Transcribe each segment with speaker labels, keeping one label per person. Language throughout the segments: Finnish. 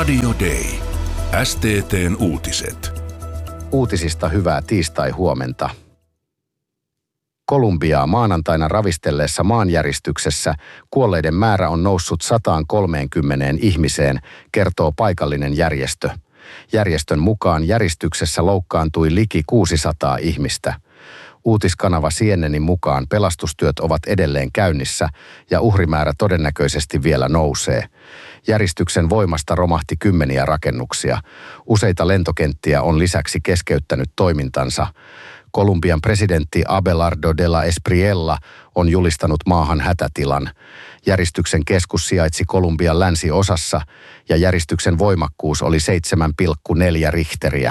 Speaker 1: Radio Day. STT:n uutiset.
Speaker 2: Uutisista hyvää tiistai-huomenta. Kolumbiaa maanantaina ravistelleessa maanjäristyksessä kuolleiden määrä on noussut 130 ihmiseen, kertoo paikallinen järjestö. Järjestön mukaan järistyksessä loukkaantui liki 600 ihmistä. Uutiskanava CNN:in mukaan pelastustyöt ovat edelleen käynnissä ja uhrimäärä todennäköisesti vielä nousee. Järistyksen voimasta romahti kymmeniä rakennuksia. Useita lentokenttiä on lisäksi keskeyttänyt toimintansa. Kolumbian presidentti Abelardo de la Espriella on julistanut maahan hätätilan. Järistyksen keskus sijaitsi Kolumbian länsiosassa ja järistyksen voimakkuus oli 7,4 richteriä.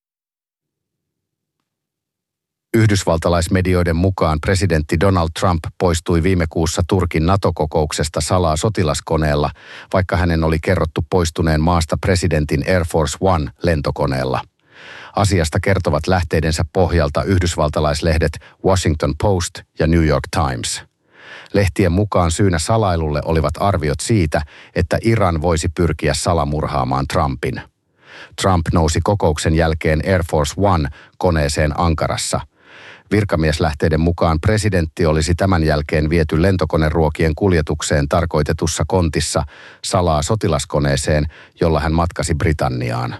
Speaker 2: Yhdysvaltalaismedioiden mukaan presidentti Donald Trump poistui viime kuussa Turkin NATO-kokouksesta salaa sotilaskoneella, vaikka hänen oli kerrottu poistuneen maasta presidentin Air Force One lentokoneella. Asiasta kertovat lähteidensä pohjalta yhdysvaltalaislehdet Washington Post ja New York Times. Lehtien mukaan syynä salailulle olivat arviot siitä, että Iran voisi pyrkiä salamurhaamaan Trumpin. Trump nousi kokouksen jälkeen Air Force One koneeseen Ankarassa. Virkamieslähteiden mukaan presidentti olisi tämän jälkeen viety lentokoneruokien kuljetukseen tarkoitetussa kontissa salaa sotilaskoneeseen, jolla hän matkasi Britanniaan.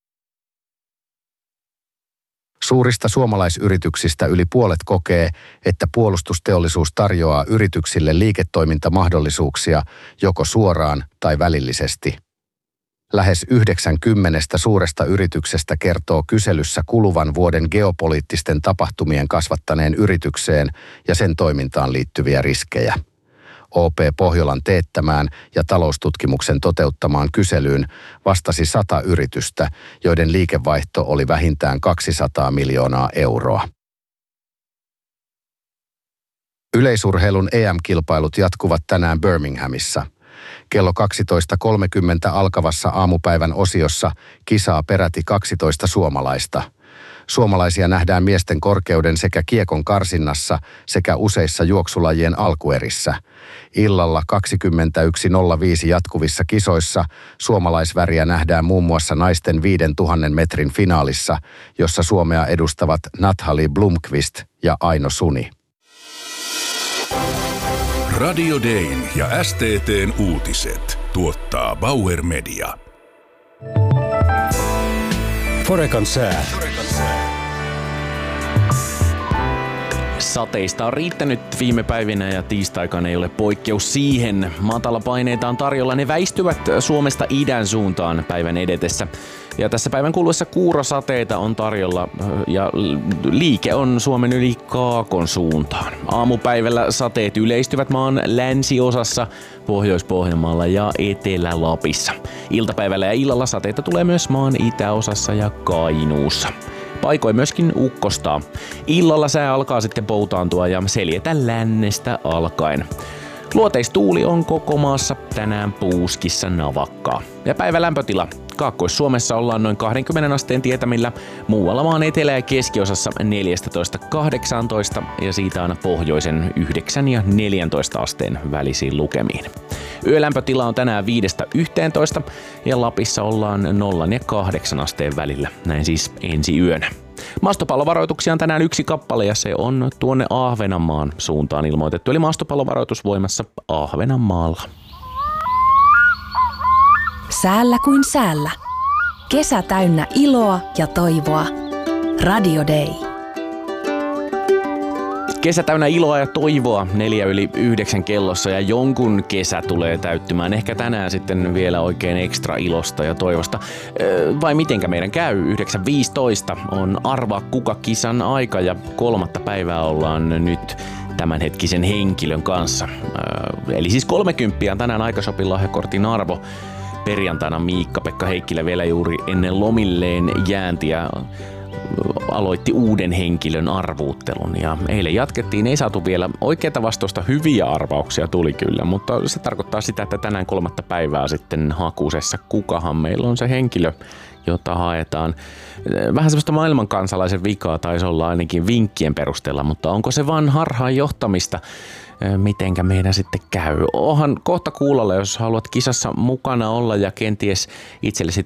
Speaker 2: Suurista suomalaisyrityksistä yli puolet kokee, että puolustusteollisuus tarjoaa yrityksille liiketoimintamahdollisuuksia joko suoraan tai välillisesti. Lähes 90 suuresta yrityksestä kertoo kyselyssä kuluvan vuoden geopoliittisten tapahtumien kasvattaneen yritykseen ja sen toimintaan liittyviä riskejä. OP Pohjolan teettämään ja taloustutkimuksen toteuttamaan kyselyyn vastasi 100 yritystä, joiden liikevaihto oli vähintään 200 miljoonaa euroa. Yleisurheilun EM-kilpailut jatkuvat tänään Birminghamissa. Kello 12.30 alkavassa aamupäivän osiossa kisaa peräti 12 suomalaista. Suomalaisia nähdään miesten korkeuden sekä kiekon karsinnassa sekä useissa juoksulajien alkuerissä. Illalla 21.05 jatkuvissa kisoissa suomalaisväriä nähdään muun muassa naisten 5000 metrin finaalissa, jossa Suomea edustavat Nathali Blomqvist ja Aino Suni.
Speaker 1: Radio Dayn ja STT:n uutiset tuottaa Bauer Media.
Speaker 3: Forecan sää.
Speaker 4: Sateista on riittänyt viime päivinä ja tiistaikaan ei ole poikkeus siihen. Matalapaineita on tarjolla, ne väistyvät Suomesta idän suuntaan päivän edetessä. Ja tässä päivän kuluessa kuurosateita on tarjolla ja liike on Suomen yli kaakon suuntaan. Aamupäivällä sateet yleistyvät maan länsiosassa, Pohjois-Pohjanmaalla ja Etelä-Lapissa. Iltapäivällä ja illalla sateita tulee myös maan itäosassa ja Kainuussa. Paikoin myöskin ukkostaa. Illalla sää alkaa sitten poutaantua ja seljetä lännestä alkaen. Luoteistuuli on koko maassa tänään puuskissa navakkaa. Ja päivän lämpötila. Kaakkois-Suomessa ollaan noin 20 asteen tietämillä, muualla maan etelä- ja keskiosassa 14-18 ja siitä aina pohjoisen 9 ja 14 asteen välisiin lukemiin. Yölämpötila on tänään 5-11 ja Lapissa ollaan 0 ja 8 asteen välillä, näin siis ensi yönä. Maastopallovaroituksia on tänään 1 kappale ja se on tuonne Ahvenanmaan suuntaan ilmoitettu, eli maastopallovaroitus voimassa Ahvenanmaalla.
Speaker 5: Säällä kuin säällä. Kesä täynnä iloa ja toivoa. Radio Day.
Speaker 4: Kesä täynnä iloa ja toivoa 4:09 kellossa ja jonkun kesä tulee täyttymään. Ehkä tänään sitten vielä oikein ekstra ilosta ja toivosta. Vai mitenkä meidän käy? 9:15 on Arvaa kuka -kisan aika ja 3. päivää ollaan nyt tämänhetkisen henkilön kanssa. Eli siis 30 on tänään Aikashopin lahjakortin arvo. Perjantaina Miikka-Pekka Heikkilä vielä juuri ennen lomilleen jääntiä aloitti uuden henkilön arvuuttelun ja eilen jatkettiin. Ei saatu vielä oikeata vastausta, hyviä arvauksia tuli kyllä, mutta se tarkoittaa sitä, että tänään 3. päivää sitten hakusessa kukahan meillä on se henkilö, jota haetaan. Vähän semmoista maailmankansalaisen vikaa taisi olla ainakin vinkkien perusteella, mutta onko se vaan harhaan johtamista? Mitenkä meidän sitten käy? Onhan kohta kuulolla, jos haluat kisassa mukana olla ja kenties itsellesi